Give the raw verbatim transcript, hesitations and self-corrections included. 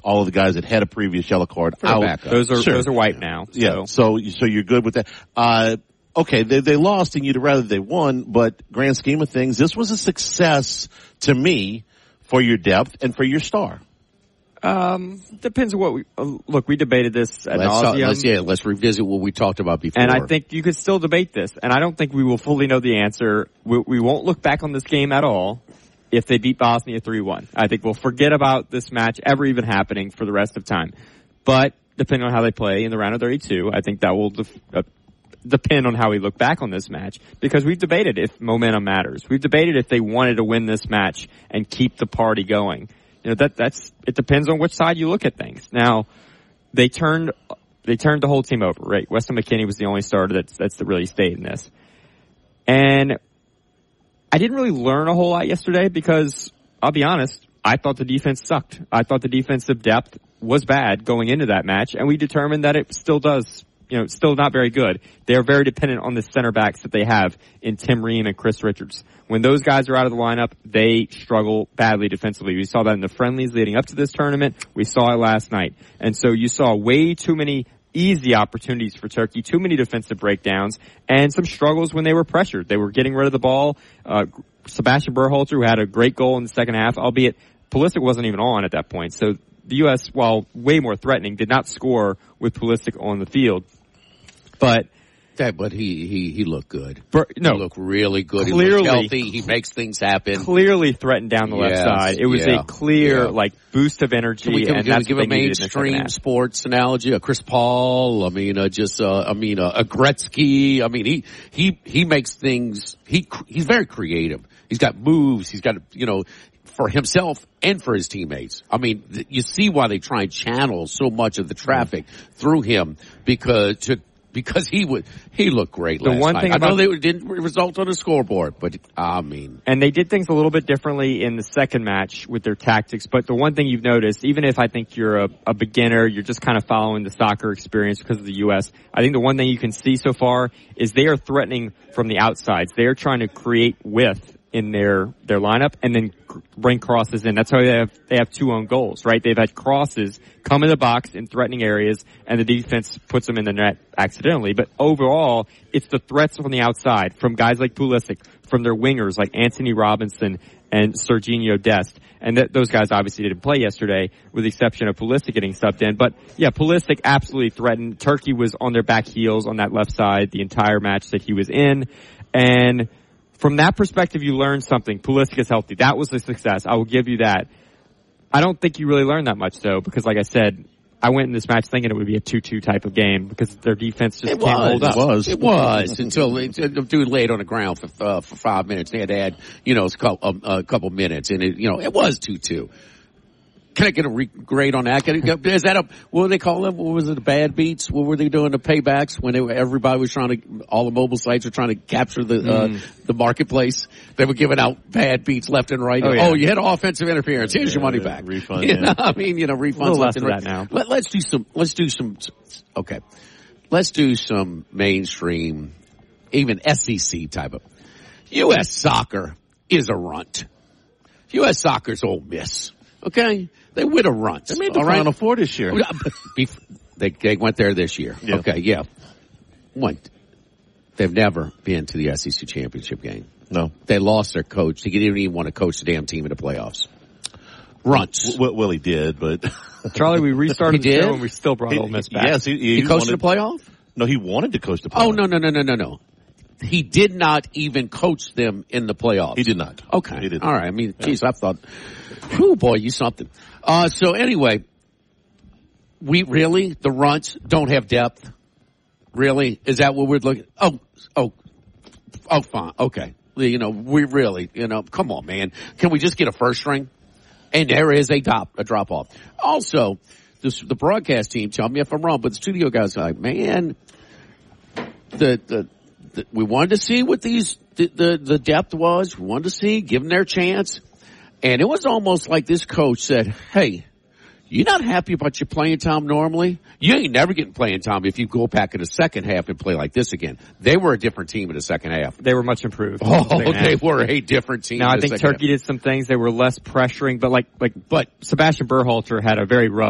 all of the guys that had a previous yellow card out. Those are sure. those are wiped now. So. Yeah, so so you're good with that. Uh, okay, they they lost, and you'd rather they won, but grand scheme of things, this was a success to me for your depth and for your star. Um, depends on what we uh, look. We debated this at let's, nauseam. uh, let's, yeah, let's revisit what we talked about before. And I think you could still debate this, and I don't think we will fully know the answer. We, we won't look back on this game at all if they beat Bosnia three one. I think we'll forget about this match ever even happening for the rest of time. But depending on how they play in the round of thirty-two, I think that will def- uh, depend on how we look back on this match, because we've debated if momentum matters. We've debated if they wanted to win this match and keep the party going. You know, that, that's, it depends on which side you look at things. Now, they turned, they turned the whole team over, right? Weston McKennie was the only starter that's, that's really stayed in this. And I didn't really learn a whole lot yesterday because, I'll be honest, I thought the defense sucked. I thought the defensive depth was bad going into that match, and we determined that it still does, you know, still not very good. They're very dependent on the center backs that they have in Tim Ream and Chris Richards. When those guys are out of the lineup, they struggle badly defensively. We saw that in the friendlies leading up to this tournament. We saw it last night. And so you saw way too many easy opportunities for Turkey, too many defensive breakdowns, and some struggles when they were pressured. They were getting rid of the ball. Uh, Sebastian Berhalter, who had a great goal in the second half, albeit Pulisic wasn't even on at that point. So the U S, while way more threatening, did not score with Pulisic on the field. But that, but he, he, he looked good. Ber, no, he looked really good. Clearly, he looked healthy. He makes things happen. Clearly threatened down the yes, left side. It was yeah, a clear, yeah. like, boost of energy. Can we, can and we, that's give what a they needed in the second mainstream half. sports analogy? A Chris Paul. I mean, uh, just uh, I mean, uh, a Gretzky. I mean, he he he makes things. He he's very creative. He's got moves. He's got, you know, for himself and for his teammates. I mean, th- you see why they try and channel so much of the traffic mm-hmm. through him, because to. Because he would, he looked great last the one night. Thing I about, know they didn't result on the scoreboard, but I mean. And they did things a little bit differently in the second match with their tactics. But the one thing you've noticed, even if I think you're a, a beginner, you're just kind of following the soccer experience because of the U S, I think the one thing you can see so far is they are threatening from the outsides. They are trying to create width in their, their lineup and then bring crosses in. That's how they have, they have two own goals, right? They've had crosses come in the box in threatening areas and the defense puts them in the net accidentally. But overall, it's the threats from the outside, from guys like Pulisic, from their wingers like Anthony Robinson and Serginho Dest. And th- those guys obviously didn't play yesterday, with the exception of Pulisic getting subbed in. But yeah, Pulisic absolutely threatened. Turkey was on their back heels on that left side the entire match that he was in. And from that perspective, you learned something. Pulisic is healthy. That was a success. I will give you that. I don't think you really learned that much, though, because like I said, I went in this match thinking it would be a two two type of game because their defense just it can't was, hold up. It was. It was until the dude laid on the ground for uh, for five minutes. They had to add, you know, a couple, a couple minutes, and it, you know, it was two two. Can I get a re- grade on that? Can I, is that a, what do they call them? What was it, the bad beats? What were they doing, the paybacks, when they were, everybody was trying to, all the mobile sites were trying to capture the, mm. uh, the marketplace? They were giving out bad beats left and right. Oh, yeah. oh you had offensive interference. Here's yeah, your money yeah, back. Refund, you yeah. know, I mean, you know, refunds. A little less left of and that right. now. Let, let's do some, let's do some, okay. Let's do some mainstream, even S E C type of, U S soccer is a runt. U S soccer's Ole Miss. Okay? They win a runt. They made the all Final right? Four this year. they, they went there this year. Yeah. Okay, yeah. One. They've never been to the S E C championship game. No. They lost their coach. They didn't even want to coach the damn team in the playoffs. Runts. Well, well he did, but Charlie, we restarted He the did? show and we still brought he, Ole Miss back. Yes, he, he, He coached wanted, the playoff? No, he wanted to coach the playoff. Oh, no, no, no, no, no, no. He did not even coach them in the playoffs. He did not. Okay. He did All right. I mean, yeah. geez, I thought, whew, boy, you something. Uh, so anyway, we really, the runts don't have depth. Really? Is that what we're looking? Oh, oh, oh, fine. Okay. You know, we really, you know, come on, man. Can we just get a first string? And there is a drop, a drop off. Also, this, the broadcast team, tell me if I'm wrong, but the studio guys are like, man, the, the, the we wanted to see what these, the, the, the depth was. We wanted to see, give them their chance. And it was almost like this coach said, hey, you're not happy about your playing time normally? You ain't never getting playing time if you go back in the second half and play like this again. They were a different team in the second half. They were much improved. Oh, the they half. were a different team. Now, in I the think second Turkey half. did some things. They were less pressuring, but like, like, but Sebastian Berhalter had a very rough